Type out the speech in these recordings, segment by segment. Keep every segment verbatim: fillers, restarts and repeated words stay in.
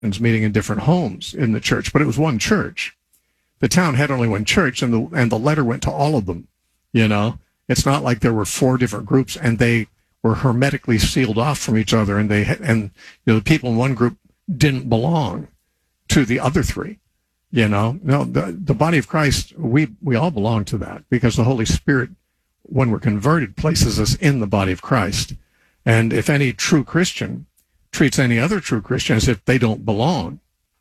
meeting in different homes in the church, but it was one church. The town had only one church, and the and the letter went to all of them. You know, it's not like there were four different groups and they were hermetically sealed off from each other, and they and you know the people in one group didn't belong to the other three. You know, no, the the body of Christ, we we all belong to that, because the Holy Spirit, when we're converted, places us in the body of Christ. And if any true Christian treats any other true Christian as if they don't belong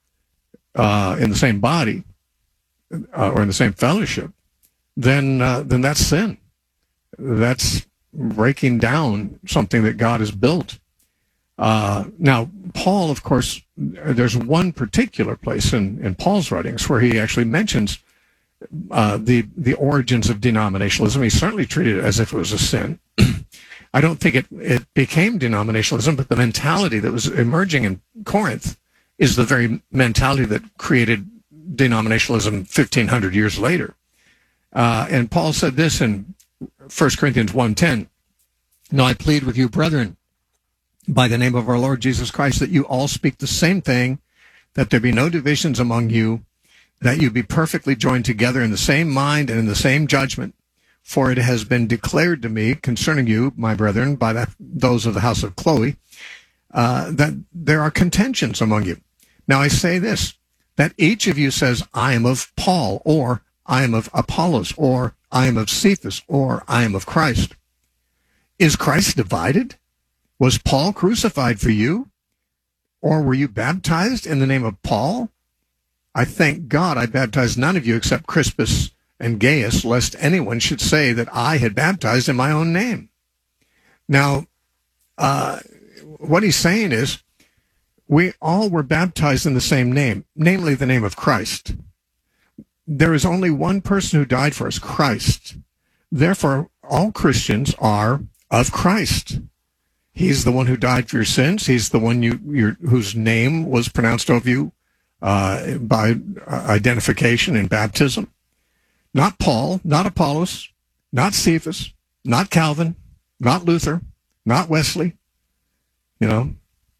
uh, in the same body uh, or in the same fellowship, then uh, then that's sin. That's breaking down something that God has built. Uh, now, Paul, of course, there's one particular place in, in Paul's writings where he actually mentions uh, the the origins of denominationalism. He certainly treated it as if it was a sin. I don't think it, it became denominationalism, but the mentality that was emerging in Corinth is the very mentality that created denominationalism fifteen hundred years later. Uh, and Paul said this in First Corinthians one ten, "Now I plead with you, brethren, by the name of our Lord Jesus Christ, that you all speak the same thing, that there be no divisions among you, that you be perfectly joined together in the same mind and in the same judgment. For it has been declared to me concerning you, my brethren, by the, those of the house of Chloe, uh, that there are contentions among you. Now I say this, that each of you says, I am of Paul, or I am of Apollos, or I am of Cephas, or I am of Christ. Is Christ divided? Was Paul crucified for you? Or were you baptized in the name of Paul? I thank God I baptized none of you except Crispus and Gaius, lest anyone should say that I had baptized in my own name." Now, uh, what he's saying is, we all were baptized in the same name, namely the name of Christ. There is only one person who died for us, Christ. Therefore, all Christians are of Christ. He's the one who died for your sins. He's the one you, your, whose name was pronounced over you uh, by identification in baptism. Not Paul, not Apollos, not Cephas, not Calvin, not Luther, not Wesley. You know,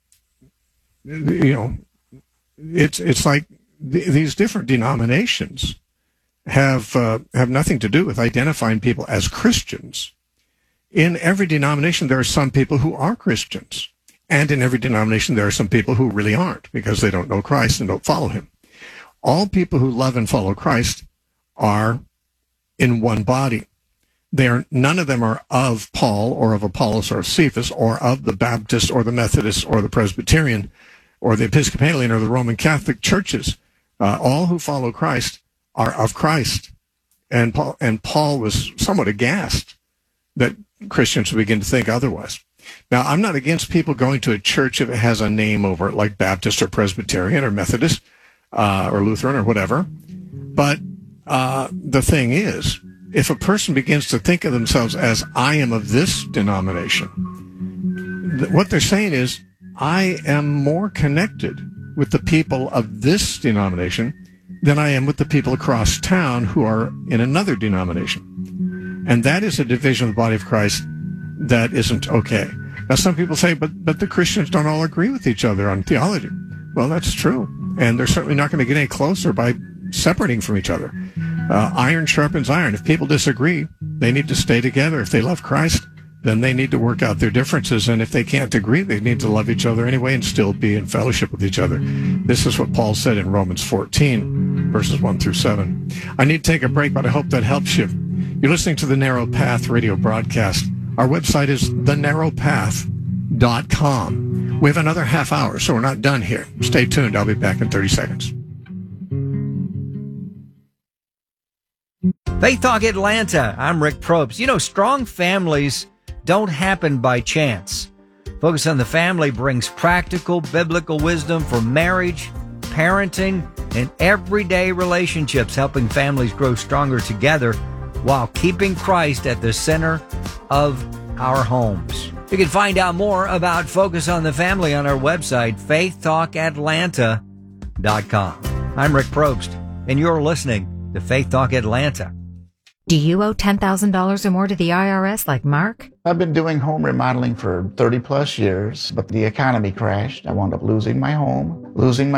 you know, it's it's like th- these different denominations have uh, have nothing to do with identifying people as Christians. In every denomination, there are some people who are Christians, and in every denomination, there are some people who really aren't, because they don't know Christ and don't follow him. All people who love and follow Christ are in one body. They are, none of them are of Paul or of Apollos or of Cephas or of the Baptist or the Methodist or the Presbyterian or the Episcopalian or the Roman Catholic churches. Uh, all who follow Christ are of Christ. And Paul, and Paul was somewhat aghast that Christians would begin to think otherwise. Now, I'm not against people going to a church if it has a name over it, like Baptist or Presbyterian or Methodist uh, or Lutheran or whatever. But Uh, the thing is, if a person begins to think of themselves as, I am of this denomination, th- what they're saying is, I am more connected with the people of this denomination than I am with the people across town who are in another denomination. And that is a division of the body of Christ that isn't okay. Now, some people say, but, but the Christians don't all agree with each other on theology. Well, that's true. And they're certainly not going to get any closer by separating from each other. Uh, iron sharpens iron. If people disagree, they need to stay together. If they love Christ, then they need to work out their differences. And if they can't agree, they need to love each other anyway and still be in fellowship with each other. This is what Paul said in Romans fourteen, verses one through seven. I need to take a break, but I hope that helps you. You're listening to the Narrow Path radio broadcast. Our website is the narrow path dot com. We have another half hour, so we're not done here. Stay tuned. I'll be back in thirty seconds. Faith Talk Atlanta. I'm Rick Probst. You know, strong families don't happen by chance. Focus on the Family brings practical biblical wisdom for marriage, parenting, and everyday relationships, helping families grow stronger together while keeping Christ at the center of our homes. You can find out more about Focus on the Family on our website, faith talk atlanta dot com. I'm Rick Probst, and you're listening to Faith Talk Atlanta. Do you owe ten thousand dollars or more to the I R S like Mark? I've been doing home remodeling for thirty plus years, but the economy crashed. I wound up losing my home, losing my